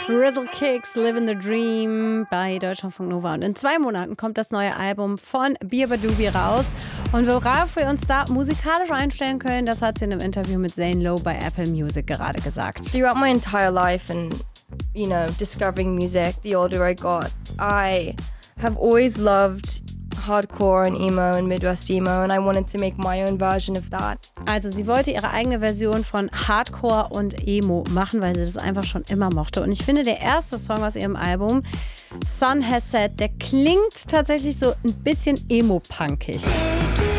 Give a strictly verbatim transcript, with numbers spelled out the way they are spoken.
Rizzle Kicks, Livin' the Dream bei Deutschlandfunk Nova. Und in zwei Monaten kommt das neue Album von Beabadoobie raus. Und worauf wir uns da musikalisch einstellen können, das hat sie in einem Interview mit Zane Lowe bei Apple Music gerade gesagt. Throughout my entire life and, you know, discovering music, the older I got, I have always loved Hardcore and Emo and Midwest Emo and I wanted to make my own version of that. Also sie wollte ihre eigene Version von Hardcore und Emo machen, weil sie das einfach schon immer mochte. Und ich finde, der erste Song aus ihrem Album, Sun Has Set, der klingt tatsächlich so ein bisschen emo-punkig.